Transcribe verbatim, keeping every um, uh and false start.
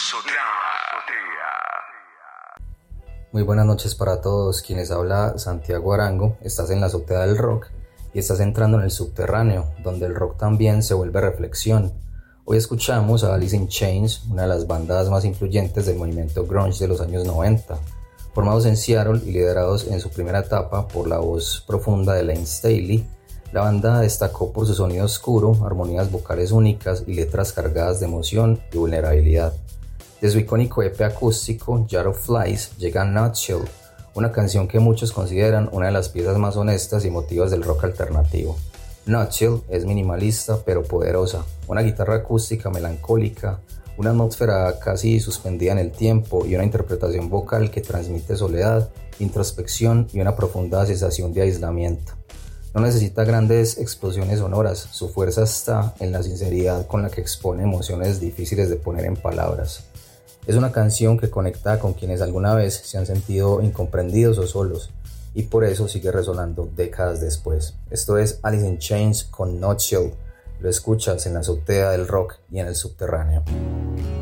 Muy buenas noches para todos, quienes habla Santiago Arango. Estás en la azotea del rock y estás entrando en el subterráneo, donde el rock también se vuelve reflexión. Hoy escuchamos a Alice in Chains, una de las bandas más influyentes del movimiento grunge de los años noventa, formados en Seattle y liderados en su primera etapa por la voz profunda de Layne Staley. La banda destacó por su sonido oscuro, armonías vocales únicas y letras cargadas de emoción y vulnerabilidad. De su icónico E P acústico, Jar of Flies, llega Nutshell, una canción que muchos consideran una de las piezas más honestas y emotivas del rock alternativo. Nutshell es minimalista pero poderosa, una guitarra acústica melancólica, una atmósfera casi suspendida en el tiempo y una interpretación vocal que transmite soledad, introspección y una profunda sensación de aislamiento. No necesita grandes explosiones sonoras, su fuerza está en la sinceridad con la que expone emociones difíciles de poner en palabras. Es una canción que conecta con quienes alguna vez se han sentido incomprendidos o solos, y por eso sigue resonando décadas después. Esto es Alice in Chains con Nutshell. Lo escuchas en la azotea del rock y en el subterráneo.